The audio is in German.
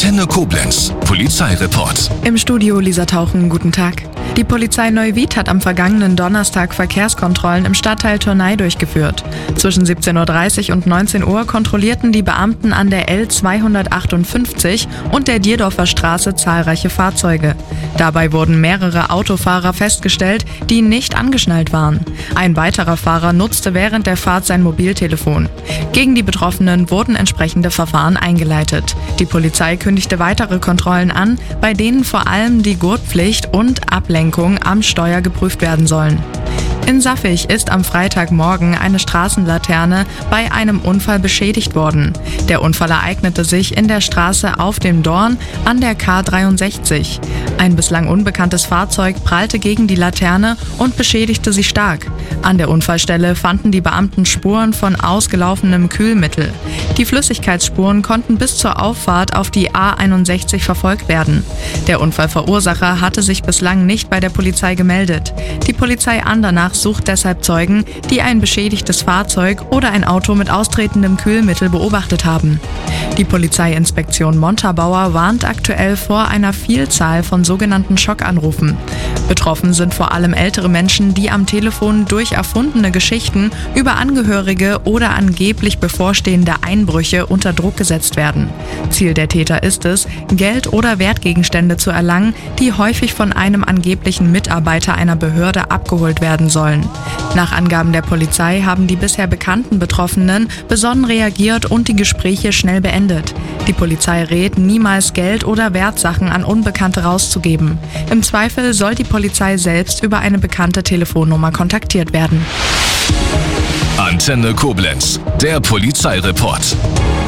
Antenne Koblenz, Polizeireport. Im Studio Lisa Tauchen, guten Tag. Die Polizei Neuwied hat am vergangenen Donnerstag Verkehrskontrollen im Stadtteil Turnai durchgeführt. Zwischen 17:30 Uhr und 19 Uhr kontrollierten die Beamten an der L258 und der Dierdorfer Straße zahlreiche Fahrzeuge. Dabei wurden mehrere Autofahrer festgestellt, die nicht angeschnallt waren. Ein weiterer Fahrer nutzte während der Fahrt sein Mobiltelefon. Gegen die Betroffenen wurden entsprechende Verfahren eingeleitet. Die Polizei kündigte weitere Kontrollen an, bei denen vor allem die Gurtpflicht und Ablenkung am Steuer geprüft werden sollen. In Saffig ist am Freitagmorgen eine Straßenlaterne bei einem Unfall beschädigt worden. Der Unfall ereignete sich in der Straße Auf dem Dorn an der K63. Ein bislang unbekanntes Fahrzeug prallte gegen die Laterne und beschädigte sie stark. An der Unfallstelle fanden die Beamten Spuren von ausgelaufenem Kühlmittel. Die Flüssigkeitsspuren konnten bis zur Auffahrt auf die A61 verfolgt werden. Der Unfallverursacher hatte sich bislang nicht bei der Polizei gemeldet. Die Polizei Andernach sucht deshalb Zeugen, die ein beschädigtes Fahrzeug oder ein Auto mit austretendem Kühlmittel beobachtet haben. Die Polizeiinspektion Montabaur warnt aktuell vor einer Vielzahl von sogenannten Schockanrufen. Betroffen sind vor allem ältere Menschen, die am Telefon durch erfundene Geschichten über Angehörige oder angeblich bevorstehende Einbrüche unter Druck gesetzt werden. Ziel der Täter ist es, Geld oder Wertgegenstände zu erlangen, die häufig von einem angeblichen Mitarbeiter einer Behörde abgeholt werden sollen. Nach Angaben der Polizei haben die bisher bekannten Betroffenen besonnen reagiert und die Gespräche schnell beendet. Die Polizei rät, niemals Geld oder Wertsachen an Unbekannte rauszugeben. Im Zweifel soll die Polizei selbst über eine bekannte Telefonnummer kontaktiert werden. Antenne Koblenz, der Polizeireport.